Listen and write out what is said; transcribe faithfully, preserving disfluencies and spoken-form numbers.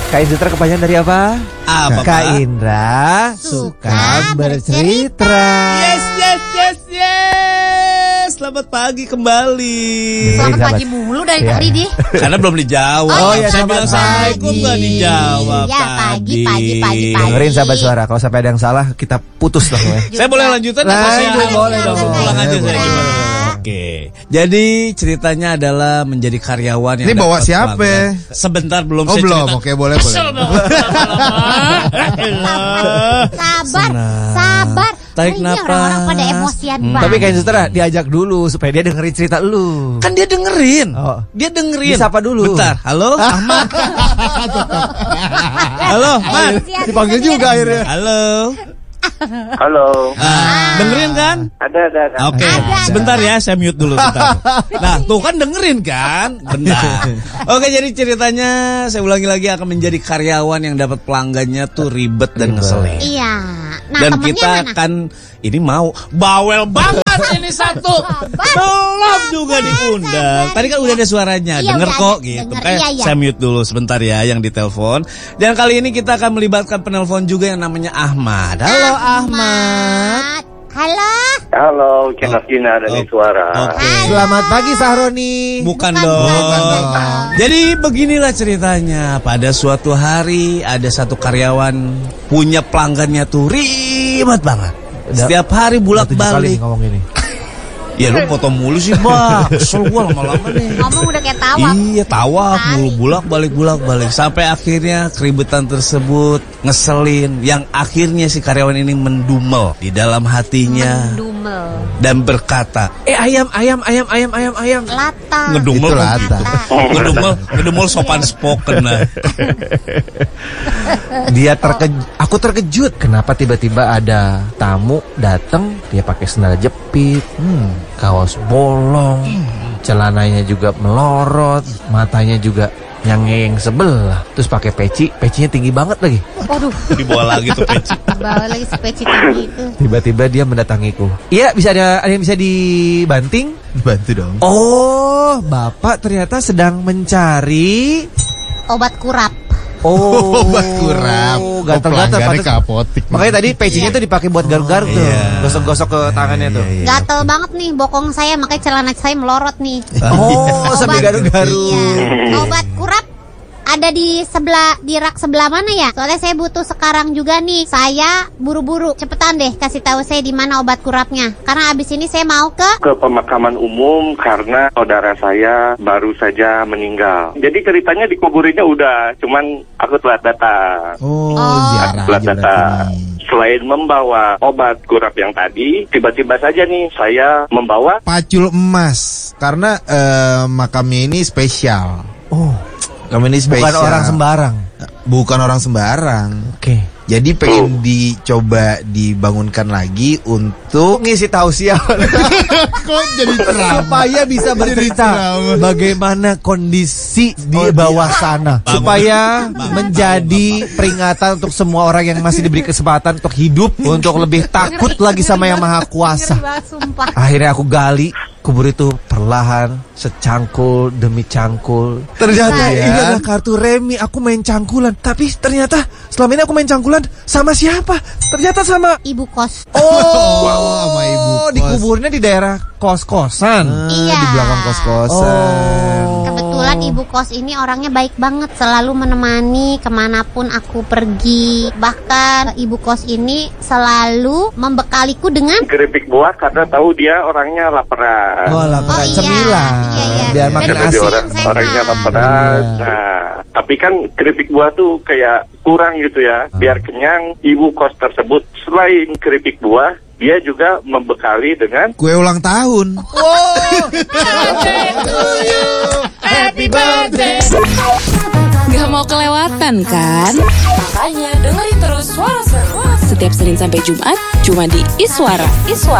Kak Indra kepanjangan dari apa? Apa, Kak Pak? Indra suka bercerita. Yes, yes, yes, yes. Selamat pagi kembali. Selamat pagi mulu dari Iya. tadi deh. Karena belum dijawab. Oh, iya, Saya selamat bilang Assalamualaikum pagi. nggak dijawab. Iya, pagi, pagi, pagi, pagi. Dengerin sahabat suara, kalau sampai ada yang salah kita putus lah ya. Saya boleh lanjutan apa Lanjut, saya boleh dong. pulang aja saya Boleh. gimana? Oke. Jadi ceritanya adalah menjadi karyawan yang Ini bawa dapat siapa? pelanggan. Sebentar belum Oh saya belum, cerita. oke boleh boleh. Sabar, Senang. sabar. Tarik Ini napas. orang-orang pada emosian Hmm. banget. Tapi Kak Indra diajak dulu supaya dia dengerin cerita lu. Kan dia dengerin. Oh. Dia dengerin. Disapa dulu. Bentar. Halo, Ahmad. Halo, Ahmad. Emosian, Dipanggil emosian. juga akhirnya. Halo. Halo, Ah, dengerin kan? ada ada ada. Oke, Ada. sebentar ya, saya mute dulu bentar. Nah, tuh kan dengerin kan? Bentar. Oke, jadi ceritanya saya ulangi lagi akan menjadi karyawan yang dapat pelanggannya tuh ribet dan ngeselin. Iya. Nah, Dan temennya kita mana? kan ini mau bawel banget ini satu. Belum juga diundang. Tadi kan udah ada suaranya, Iya, denger udah kok ada, gitu. denger, Eh, iya, iya. saya mute dulu sebentar ya yang ditelepon. Dan kali ini kita akan melibatkan penelpon juga yang namanya Ahmad. Halo Ahmad. Halo. Halo, Channel Cina dari Oh, Suara. Oke. Selamat pagi Sahroni. Bukan, Bukan dong. dong. Bukan dong. Jadi beginilah ceritanya. Pada suatu hari ada satu karyawan punya pelanggannya tuh ribet banget. Udah- Setiap hari Udah tujuh kali bolak-balik. nih ngomong ini. Ya lu foto mulu sih, Bang. Kesel gua lama-lama nih. Ngomong udah kayak tawaf. Iya, tawaf Kali. mulu, bulak-balik bulak-balik sampai akhirnya keributan tersebut ngeselin, yang akhirnya si karyawan ini mendumel di dalam hatinya Dumel. dan berkata, "Eh ayam, ayam, ayam, ayam, ayam, ayam." Lata. Ngedumel Itu kok lata. gitu. Ngedumel, ngedumel sopan spoken nah. Dia terkejut, aku terkejut. Kenapa tiba-tiba ada tamu datang, dia pakai sandal jepit, hmm, kaos bolong, celananya juga melorot, matanya juga nyangeng sebelah, terus pakai peci, pecinya tinggi banget lagi. Waduh, Dibawa lagi tuh peci. bawa lagi speci tinggi itu. Tiba-tiba dia mendatangiku. Iya, bisa ada, ada yang bisa dibanting? Bantu dong. Oh, Bapak ternyata sedang mencari. Obat kurap. Oh, Obat kurap. gatal-gatal. Oh, pelanggannya pantes- ke apotik. Makanya tadi pecinya tuh dipakai buat garuk-garuk tuh, iya. gosok-gosok ke tangannya tuh. Gatel banget nih bokong saya, makanya celana saya melorot nih. Oh, sampai Obat- garuk-garuk. Iya. Obat kurap ada di sebelah, di rak sebelah mana ya? Soalnya saya butuh sekarang juga nih. Saya buru-buru, cepetan deh kasih tahu saya di mana obat kurapnya. Karena abis ini saya mau ke Ke pemakaman umum karena saudara saya baru saja meninggal. Jadi ceritanya dikuburinnya udah, cuman aku telat datang. Oh, Oh. ziarah Telat aja berarti datang. nih. Selain membawa obat kurap yang tadi, tiba-tiba saja nih saya membawa Pacul emas karena eh, makamnya ini spesial. Oh, Makam ini spesial. bukan orang sembarang. Bukan orang sembarang. Oke. Jadi pengen dicoba dibangunkan lagi untuk Ngisi tausiah kok jadi supaya bisa bercerita ceramah. bagaimana kondisi di Oh, bawah sana, Bangun. supaya Bangun. menjadi peringatan untuk semua orang yang masih diberi kesempatan untuk hidup, untuk lebih takut lagi sama Yang Maha Kuasa. Ngeri banget, sumpah. Akhirnya aku gali kubur itu perlahan, secangkul demi cangkul. Ternyata Iya. ini adalah kartu remi. Aku main cangkulan, tapi ternyata selama ini aku main cangkulan sama siapa? Ternyata sama Ibu kos. Oh, Wow, sama ibu kos. dikuburnya di daerah kos-kosan. Ah, Iya. di belakang kos-kosan. Oh. Kebetulan ibu kos ini orangnya baik banget, selalu menemani kemanapun aku pergi. Bahkan ibu kos ini selalu membekaliku dengan keripik buah karena tahu dia orangnya laparan. Oh, lah, Oh, iya. cemilan. Iya, iya. Biar Dan makin itu Karena dia asik. orang, sehat. orangnya laparan. Iya. Nah, tapi kan keripik buah tuh kayak kurang gitu ya. Biar kenyang, ibu kos tersebut selain keripik buah, dia juga membekali dengan Kue ulang tahun. Happy birthday. Gak mau kelewatan kan? Makanya dengerin terus Suara Seru setiap Senin sampai Jumat cuma di Iswara. Iswara.